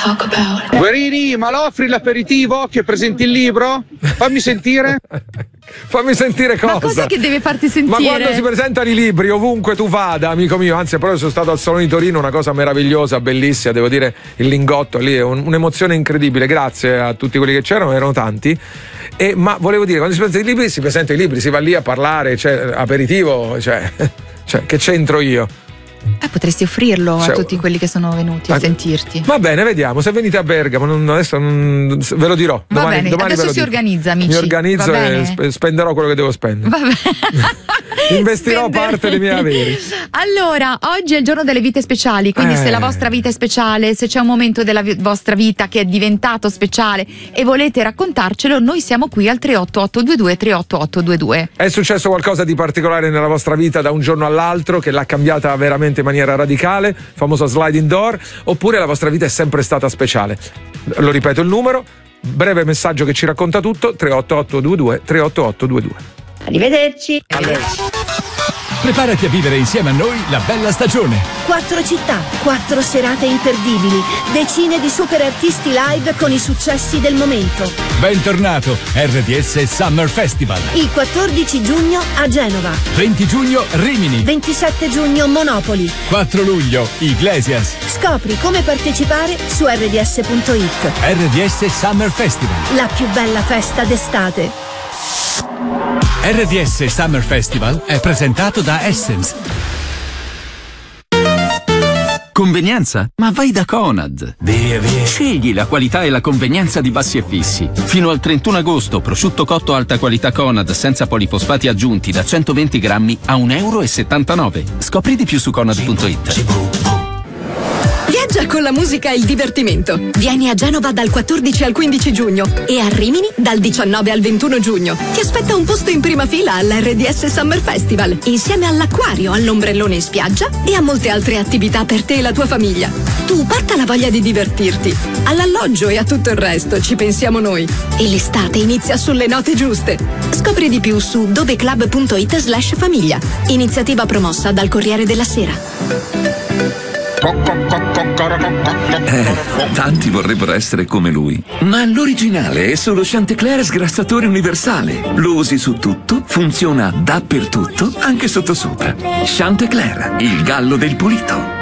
talk about. Guerini, ma lo offri l'aperitivo che presenti il libro? Fammi sentire. Fammi sentire cosa. Ma cosa che deve farti sentire? Ma quando si presentano i libri, ovunque tu vada, amico mio, anzi, però sono stato al Salone di Torino, una cosa meravigliosa, bellissima, devo dire, il lingotto lì è un'emozione incredibile, grazie a tutti quelli che c'erano, erano tanti. Ma volevo dire, quando si presentano i libri, si va lì a parlare, cioè, aperitivo, cioè che c'entro io? Potresti offrirlo a tutti quelli che sono venuti a sentirti. Va bene, vediamo. Se venite a Bergamo, adesso ve lo dirò. Va bene, adesso si organizza, amici. Mi organizzo e spenderò quello che devo spendere. Va bene. Investirò parte dei miei averi. Allora, oggi è il giorno delle vite speciali, quindi se la vostra vita è speciale, se c'è un momento della vostra vita che è diventato speciale e volete raccontarcelo, noi siamo qui al 38822 38822. È successo qualcosa di particolare nella vostra vita da un giorno all'altro che l'ha cambiata veramente in maniera radicale, famosa sliding door, oppure la vostra vita è sempre stata speciale? Lo ripeto il numero, breve messaggio che ci racconta tutto, 38822 38822. Arrivederci. Preparati a vivere insieme a noi la bella stagione. 4 città, 4 serate imperdibili, decine di super artisti live con i successi del momento. Bentornato RDS Summer Festival. Il 14 giugno a Genova. 20 giugno Rimini. 27 giugno Monopoli. 4 luglio Iglesias. Scopri come partecipare su rds.it. RDS Summer Festival. La più bella festa d'estate. RDS Summer Festival è presentato da Essence. Convenienza? Ma vai da Conad. Via. Scegli la qualità e la convenienza di Bassi e Fissi. Fino al 31 agosto, prosciutto cotto alta qualità Conad senza polifosfati aggiunti da 120 grammi a €1,79. Scopri di più su conad.it. Viaggia con la musica e il divertimento. Vieni a Genova dal 14 al 15 giugno e a Rimini dal 19 al 21 giugno. Ti aspetta un posto in prima fila all'RDS Summer Festival, insieme all'acquario, all'ombrellone in spiaggia e a molte altre attività per te e la tua famiglia. Tu parta la voglia di divertirti. All'alloggio e a tutto il resto ci pensiamo noi. E l'estate inizia sulle note giuste. Scopri di più su doveclub.it/famiglia. Iniziativa promossa dal Corriere della Sera. Tanti vorrebbero essere come lui, ma l'originale è solo Chantecler sgrassatore universale. Lo usi su tutto, funziona dappertutto, anche sottosopra. Chantecler, il gallo del pulito.